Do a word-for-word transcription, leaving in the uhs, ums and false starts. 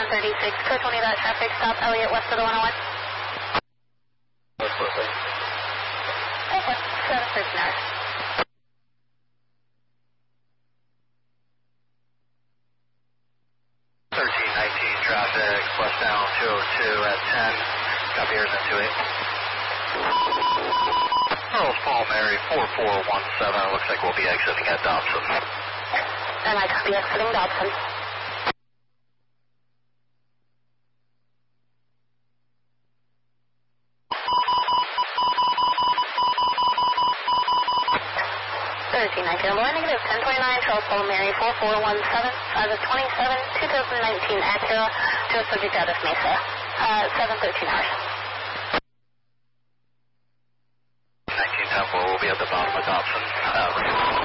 one thirty-six, code twenty, that traffic stop, Elliott, west of the one oh one. West, west, west. Okay, seven thirteen hours. thirteen nineteen traffic, westbound two oh two at ten, copy airs at two eight. Charles Paul Mary four four one seven, looks like we'll be exiting at Dobson. And I copy exiting Dobson. thirteen nineteen, Lord, negative ten twenty-nine, Charles Paul Mary four four one seven, five of twenty-seven, twenty nineteen Acura, to a subject out of Mesa, uh, seven thirteen hours. nineteen Temple will be at the bottom of Dobson. Uh,